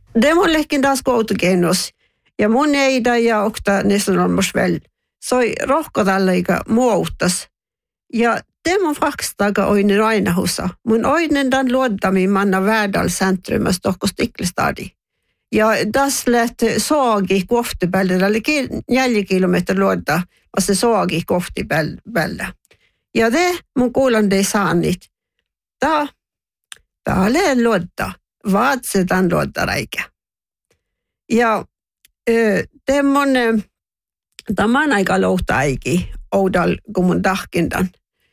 Demollekin taas koutukennus. Ja mun eida ja okta nästan olmus väl. Soi rohkotalle eikä muuttas. Ja demon fakstaga oinen aina husa. Mun oinen dan luodami manna Värdal centrumassa tohko Stiklestadi. Ja das lät saagi kohtipäällä, eli 4 kilometriä luodda, se saagi kohtipäällä. Ja te mun kuulan de saanit. Tää ole luodda, vaatsetan luodda räikä. Ja temmon tämän aika louhta aiki oudal kun mun tahkindan.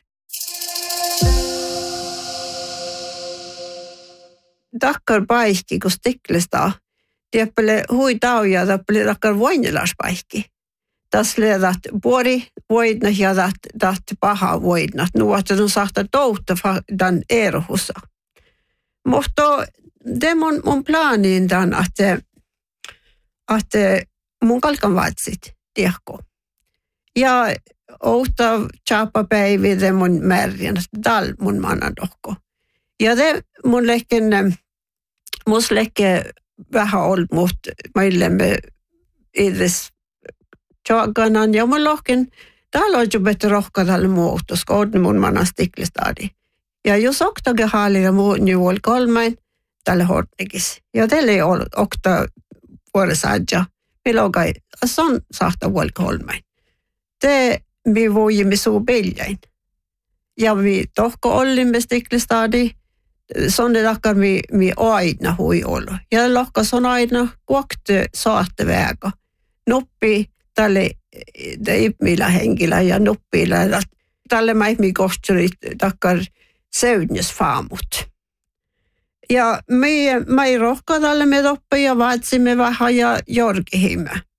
Takkar paikki kun Stiklesta. Tiedäpä hui tauja, tappeli takkar voinnilaspaikki. Tässä leedat puori voidna ja taht paha voidna. Nuotta on sahta touhta dan erohussa. Mutta det mun planin dan att mun kalkan vatsit, tiedätkö. Ja outa tjaapapäivi det mun märjän, dal mun mannan dohko. Ja det mun lekken, mus lekke vähän ollut, mutta meillemme edes tjaganan. Ja mun lohken, täällä on jo better rohka tälle muutos, kohdin mun mannan Stiklestadi. Ja jos oktage haalilla muun juol kolmain, tälle hortikis. Ja tälle ei ollut okta vuodesadja. Meillä on kai, se on sahta vuol kolmain. Te me voimme suu peljain. Ja me tohko ollimme Stiklestadi. Sonne takkar mi aina hui olo. Ja lohkas on aina kuokte saatte väega. Noppi tälle ihmillä henkilä ja noppilla. Tälle mäihmi kohtsurit takkar seudnesfaamut. Ja me rohka tälle me toppi ja vaatsimme vähän ja jorkihimme.